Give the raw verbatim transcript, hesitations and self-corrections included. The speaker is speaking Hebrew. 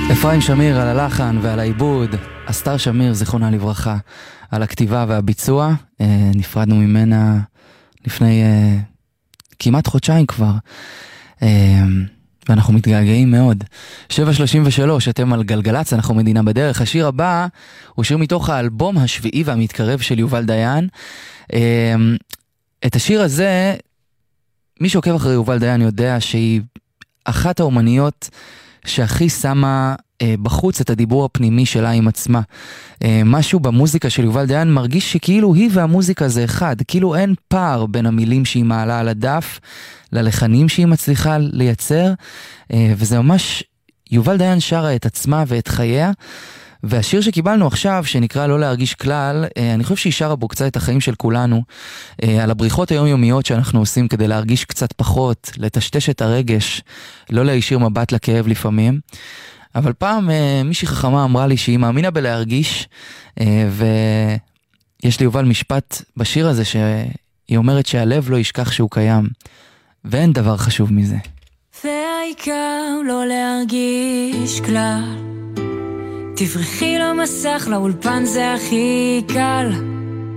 אפרים שמיר על הלחן ועל העיבוד, אסתר שמיר זיכרונה לברכה על הכתיבה והביצוע. אה, נפרדנו ממנה לפני אה, כמעט חודשיים כבר, אה, ואנחנו מתגעגעים מאוד. שבע שלושים ושלוש, אתם על גלגלץ, אנחנו מדינה בדרך. השיר הבא הוא שיר מתוך האלבום השביעי והמתקרב של יובל דיין. אה, את השיר הזה, מי שעוקב אחרי יובל דיין יודע שהיא אחת האומניות שהכי שמה אה, בחוץ את הדיבור הפנימי שלה עם עצמה. אה, משהו במוזיקה של יובל דיין מרגיש שכאילו היא והמוזיקה זה אחד, כאילו אין פער בין המילים שהיא מעלה על הדף ללחנים שהיא מצליחה לייצר, אה, וזה ממש, יובל דיין שרה את עצמה ואת חייה, והשיר שקיבלנו עכשיו, שנקרא לא להרגיש כלל, אני חושב שהיא שרה בו קצת את החיים של כולנו, על הבריחות היומיומיות שאנחנו עושים כדי להרגיש קצת פחות, לטשטש את הרגש, לא להישיר מבט לכאב לפעמים. אבל פעם מישהי חכמה אמרה לי שהיא מאמינה בלהרגיש, ויש לי יובל משפט בשיר הזה שהיא אומרת שהלב לא ישכח שהוא קיים, ואין דבר חשוב מזה. והעיקר לא להרגיש כלל, תברחי למסך, לאולפן זה הכי קל,